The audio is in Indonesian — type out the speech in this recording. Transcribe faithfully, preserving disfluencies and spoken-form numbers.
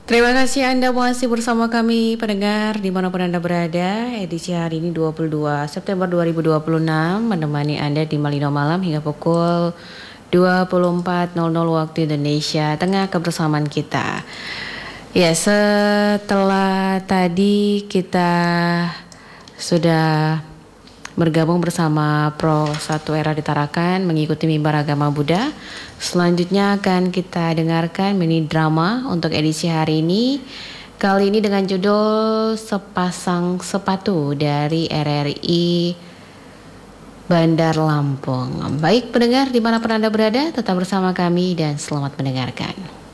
Terima kasih Anda masih bersama kami pendengar dimanapun Anda berada. Edisi hari ini dua puluh dua September dua ribu dua puluh enam menemani Anda di Malino Malam hingga pukul dua puluh empat nol nol waktu Indonesia Tengah kebersamaan kita. Ya, setelah tadi kita sudah bergabung bersama Pro Satu Era di Tarakan mengikuti mimbar agama Buddha. Selanjutnya akan kita dengarkan mini drama untuk edisi hari ini. Kali ini dengan judul Sepasang Sepatu dari R R I Bandar Lampung. Baik pendengar dimanapun Anda berada, tetap bersama kami dan selamat mendengarkan.